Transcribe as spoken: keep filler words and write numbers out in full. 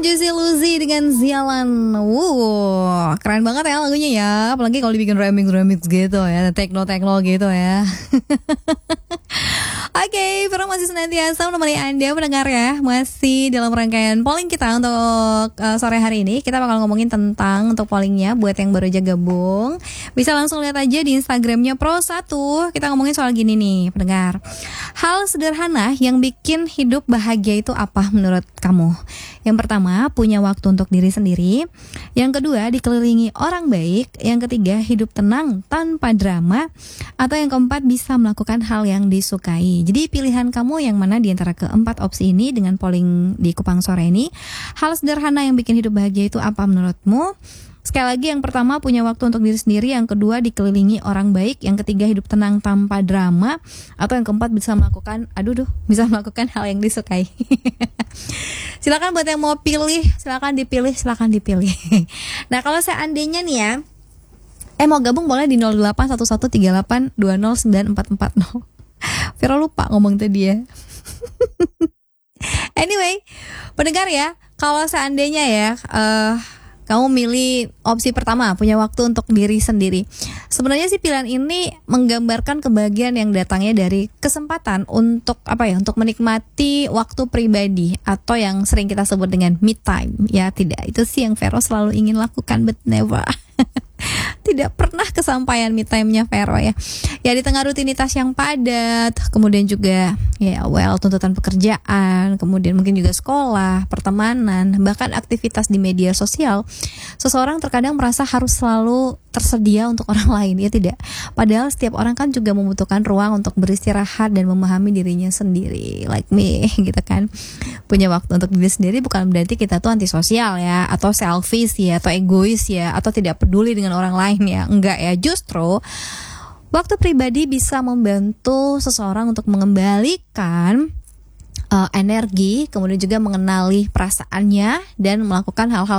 Juicy Lucy dengan Zialan. Wow, keren banget ya lagunya ya. Apalagi kalau dibikin remix-remix gitu ya, techno-techno gitu ya. Oke, okay, Vero masih senantiasa menemani Anda mendengar ya. Masih dalam rangkaian polling kita untuk uh, sore hari ini. Kita bakal ngomongin tentang untuk pollingnya. Buat yang baru aja gabung, bisa langsung lihat aja di Instagramnya Pro satu. Kita ngomongin soal gini nih, pendengar. Hal sederhana yang bikin hidup bahagia itu apa menurut kamu? Yang pertama, punya waktu untuk diri sendiri. Yang kedua, dikelilingi orang baik. Yang ketiga, hidup tenang tanpa drama. Atau yang keempat, bisa melakukan hal yang disukai. Jadi pilihan kamu yang mana di antara keempat opsi ini dengan polling di Kupang sore ini? Hal sederhana yang bikin hidup bahagia itu apa menurutmu? Sekali lagi, yang pertama punya waktu untuk diri sendiri, yang kedua dikelilingi orang baik, yang ketiga hidup tenang tanpa drama, atau yang keempat bisa melakukan, aduh duh, bisa melakukan hal yang disukai. Silakan buat yang mau pilih, silakan dipilih, silakan dipilih. Nah kalau seandainya nih ya, eh mau gabung boleh di nol delapan satu satu tiga delapan dua nol sembilan empat empat nol. Vero lupa ngomong tadi ya. Anyway, pendengar ya, kalau seandainya ya, uh, kamu milih opsi pertama, punya waktu untuk diri sendiri. Sebenarnya sih pilihan ini menggambarkan kebahagiaan yang datangnya dari kesempatan untuk apa ya, untuk menikmati waktu pribadi atau yang sering kita sebut dengan me time. Ya tidak, itu sih yang Vero selalu ingin lakukan but never. Tidak pernah kesampaian me time-nya Vero ya. Ya di tengah rutinitas yang padat, kemudian juga ya well tuntutan pekerjaan, kemudian mungkin juga sekolah, pertemanan, bahkan aktivitas di media sosial. Seseorang terkadang merasa harus selalu tersedia untuk orang lain, ya tidak. Padahal setiap orang kan juga membutuhkan ruang untuk beristirahat dan memahami dirinya sendiri. Like me gitu kan. Punya waktu untuk diri sendiri bukan berarti kita tuh antisosial ya, atau selfish ya, atau egois ya, atau tidak peduli dengan orang lain ya. Enggak ya, justru waktu pribadi bisa membantu seseorang untuk mengembalikan uh, energi, kemudian juga mengenali perasaannya dan melakukan hal-hal